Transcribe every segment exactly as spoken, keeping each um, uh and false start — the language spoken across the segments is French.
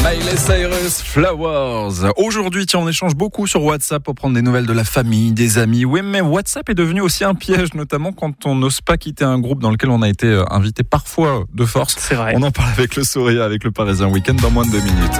Miley Cyrus, Flowers. Aujourd'hui, tiens, on échange beaucoup sur WhatsApp pour prendre des nouvelles de la famille, des amis. Oui, mais WhatsApp est devenu aussi un piège, notamment quand on n'ose pas quitter un groupe dans lequel on a été invité parfois de force. C'est vrai. On en parle avec le sourire, avec le Parisien Week-end dans moins de deux minutes.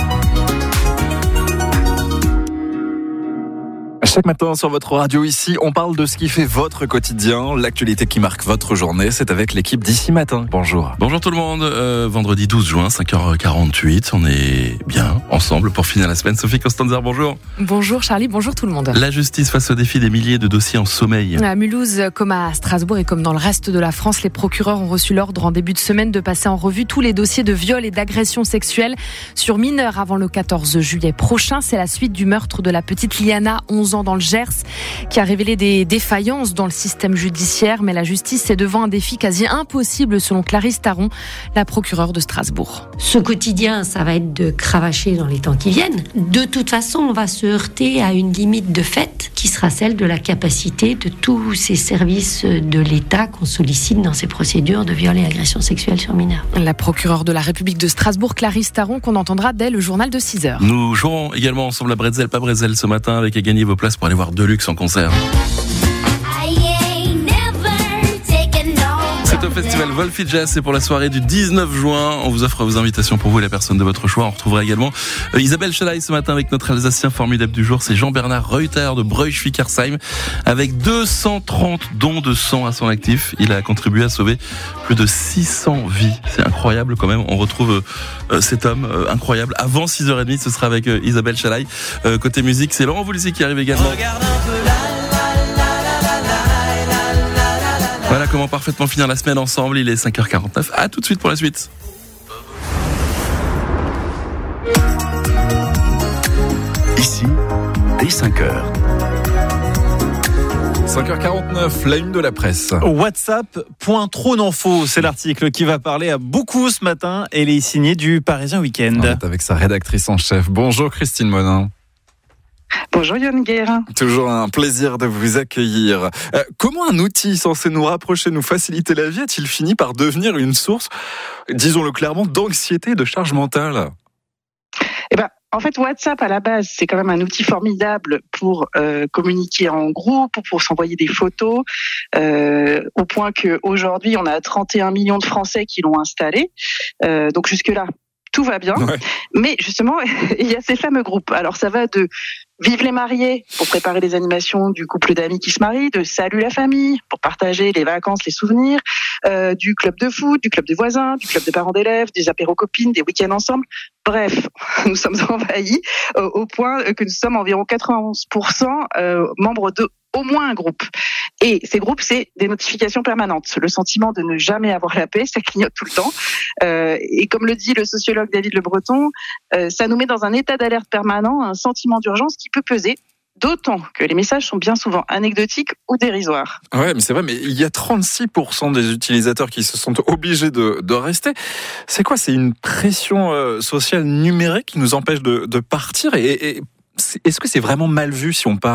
Chaque matin sur votre radio ici, on parle de ce qui fait votre quotidien, l'actualité qui marque votre journée. C'est avec l'équipe d'ici matin. Bonjour. Bonjour tout le monde. Euh, vendredi douze juin, cinq heures quarante-huit. On est bien ensemble pour finir la semaine. Sophie Costanza, bonjour. Bonjour Charlie, bonjour tout le monde. La justice face au défi des milliers de dossiers en sommeil. À Mulhouse, comme à Strasbourg et comme dans le reste de la France, les procureurs ont reçu l'ordre en début de semaine de passer en revue tous les dossiers de viol et d'agression sexuelle sur mineurs avant le quatorze juillet prochain. C'est la suite du meurtre de la petite Liana, onze ans, dans le Gers, qui a révélé des défaillances dans le système judiciaire. Mais la justice est devant un défi quasi impossible selon Clarisse Taron, la procureure de Strasbourg. Ce quotidien, ça va être de cravacher dans les temps qui viennent. De toute façon, on va se heurter à une limite de fait qui sera celle de la capacité de tous ces services de l'État qu'on sollicite dans ces procédures de viol et agression sexuelle sur mineurs. La procureure de la République de Strasbourg, Clarisse Taron, qu'on entendra dès le journal de six heures. Nous jouerons également ensemble à Bretzel, pas Bretzel ce matin, avec à gagner vos places pour aller voir Deluxe en concert. C'est au festival Wolfie Jazz, c'est pour la soirée du dix-neuf juin. On vous offre vos invitations pour vous et la personne de votre choix. On retrouvera également euh, Isabelle Chalaï ce matin avec notre Alsacien formidable du jour. C'est Jean-Bernard Reuter de Breuch-Wickersheim. Avec deux cent trente dons de sang à son actif, il a contribué à sauver plus de six cents vies. C'est incroyable quand même. On retrouve euh, cet homme euh, incroyable. Avant six heures trente, ce sera avec euh, Isabelle Chalaï. Euh, côté musique, c'est Laurent Voulzy qui arrive également. Voilà comment parfaitement finir la semaine ensemble. Il est cinq heures quarante-neuf. À tout de suite pour la suite. Ici, dès cinq heures. cinq heures quarante-neuf, la une de la presse. WhatsApp, point trop d'infos. C'est l'article qui va parler à beaucoup ce matin. Elle est signée du Parisien Week-end. On est avec sa rédactrice en chef. Bonjour Christine Monin. Bonjour Yann Guérin. Toujours un plaisir de vous accueillir. Euh, comment un outil censé nous rapprocher, nous faciliter la vie, a-t-il fini par devenir une source, disons-le clairement, d'anxiété et de charge mentale ? Eh ben, en fait, WhatsApp, à la base, c'est quand même un outil formidable pour euh, communiquer en groupe, pour, pour s'envoyer des photos, euh, au point qu'aujourd'hui, on a trente et un millions de Français qui l'ont installé. Euh, donc jusque-là, tout va bien. Ouais. Mais justement, il y a ces fameux groupes. Alors, ça va de Vive les mariés pour préparer les animations du couple d'amis qui se marient, de Salut la famille pour partager les vacances, les souvenirs, euh, du club de foot, du club de voisins, du club de parents d'élèves, des apéros copines, des week-ends ensemble. Bref, nous sommes envahis euh, au point que nous sommes environ quatre-vingt-onze pour cent euh, membres de au moins un groupe. Et ces groupes, c'est des notifications permanentes. Le sentiment de ne jamais avoir la paix, ça clignote tout le temps. Euh, et comme le dit le sociologue David Le Breton, euh, ça nous met dans un état d'alerte permanent, un sentiment d'urgence qui peut peser, d'autant que les messages sont bien souvent anecdotiques ou dérisoires. Ouais, mais c'est vrai, mais il y a trente-six pour cent des utilisateurs qui se sont obligés de, de rester. C'est quoi ? C'est une pression euh, sociale numérique qui nous empêche de, de partir et, et est-ce que c'est vraiment mal vu si on part ?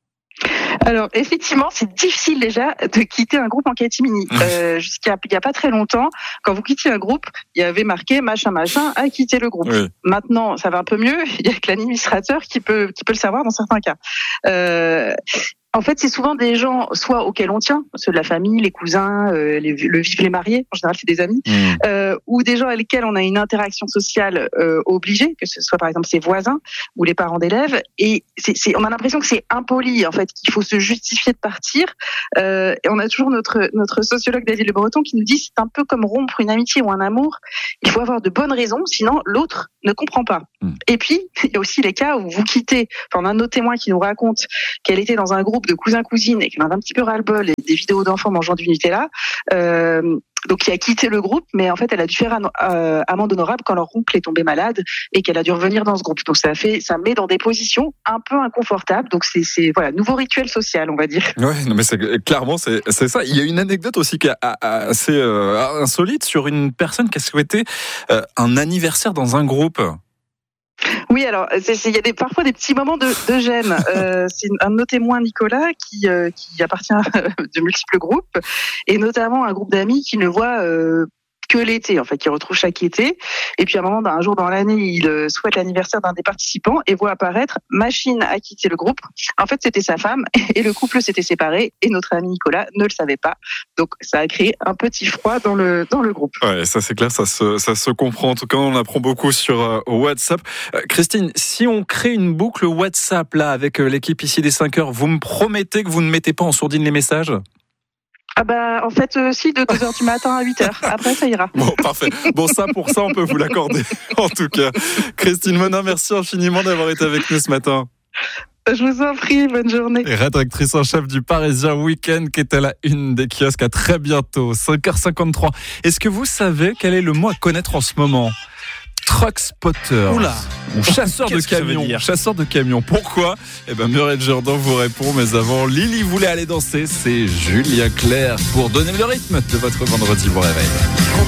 Alors effectivement, c'est difficile déjà de quitter un groupe en catimini. Euh, jusqu'à il y a pas très longtemps, quand vous quittiez un groupe, il y avait marqué machin machin a quitté le groupe. Oui. Maintenant, ça va un peu mieux. Il y a que l'administrateur qui peut qui peut le savoir dans certains cas. Euh, En fait, c'est souvent des gens, soit auxquels on tient, ceux de la famille, les cousins, euh, les, le vivent les mariés, en général c'est des amis, mmh. euh, ou des gens avec lesquels on a une interaction sociale euh, obligée, que ce soit par exemple ses voisins ou les parents d'élèves, et c'est, c'est, on a l'impression que c'est impoli en fait, qu'il faut se justifier de partir. Euh, et on a toujours notre notre sociologue David Le Breton qui nous dit c'est un peu comme rompre une amitié ou un amour. Il faut avoir de bonnes raisons, sinon l'autre ne comprend pas. Mmh. Et puis il y a aussi les cas où vous quittez. Enfin, on a un de nos témoins qui nous raconte qu'elle était dans un groupe de cousins-cousines et qui en a un petit peu ras-le-bol et des vidéos d'enfants mangeant du Nutella. Euh, donc, qui a quitté le groupe, mais en fait, elle a dû faire un, euh, amende honorable quand leur oncle est tombé malade et qu'elle a dû revenir dans ce groupe. Donc, ça fait, ça met dans des positions un peu inconfortables. Donc, c'est, c'est voilà, nouveau rituel social, on va dire. Ouais, non, mais c'est, clairement, c'est, c'est ça. Il y a une anecdote aussi qui est assez euh, insolite sur une personne qui a souhaité euh, un anniversaire dans un groupe. Oui, alors il y a des, parfois des petits moments de, de gêne. Euh, c'est un de nos témoins, Nicolas, qui, euh, qui appartient à de multiples groupes, et notamment un groupe d'amis qui ne voit euh, que l'été, en fait, qu'il retrouve chaque été. Et puis à un moment, un jour dans l'année, il souhaite l'anniversaire d'un des participants et voit apparaître Machine a quitté le groupe. En fait, c'était sa femme et le couple s'était séparé et notre ami Nicolas ne le savait pas. Donc ça a créé un petit froid dans le dans le groupe. Ouais, ça c'est clair, ça se ça se comprend. En tout cas, on apprend beaucoup sur euh, WhatsApp. Euh, Christine, si on crée une boucle WhatsApp là avec euh, l'équipe ici des cinq heures, vous me promettez que vous ne mettez pas en sourdine les messages ? Ah bah en fait euh, si, de deux heures du matin à huit heures. Après ça ira. Bon, parfait. Bon, ça pour ça on peut vous l'accorder. En tout cas, Christine Monin, merci infiniment d'avoir été avec nous ce matin. Je vous en prie, bonne journée. Et rédactrice en chef du Parisien Week-end qui est à la une des kiosques. À très bientôt, cinq heures cinquante-trois. Est-ce que vous savez quel est le mot à connaître en ce moment ? Truck spotter. Oula. Ou chasseur de Qu'est-ce que ça veut camions. dire ? Chasseur de camions. Pourquoi ? Eh ben, Muriel Jourdan vous répond, mais avant, Lily voulait aller danser. C'est Julien Clerc pour donner le rythme de votre vendredi bon réveil.